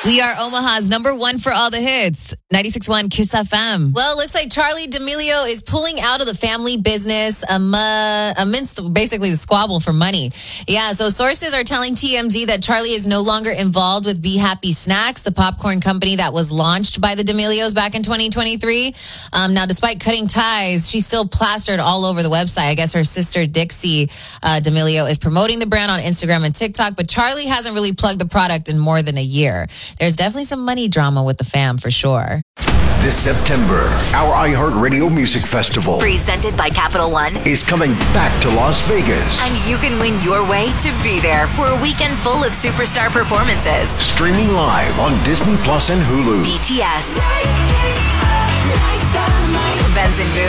We are Omaha's number one for all the hits. 96.1 Kiss FM. Well, it looks like Charli D'Amelio is pulling out of the family business amidst basically the squabble for money. Yeah, so sources are telling TMZ that Charli is no longer involved with Be Happy Snacks, the popcorn company that was launched by the D'Amelios back in 2023. Now, despite cutting ties, she's still plastered all over the website. I guess her sister Dixie D'Amelio is promoting the brand on Instagram and TikTok, but Charli hasn't really plugged the product in more than a year. There's definitely some money drama with the fam for sure. This September, our iHeartRadio Music Festival, presented by Capital One, is coming back to Las Vegas. And you can win your way to be there for a weekend full of superstar performances. Streaming live on Disney Plus and Hulu. BTS, Benson Boone,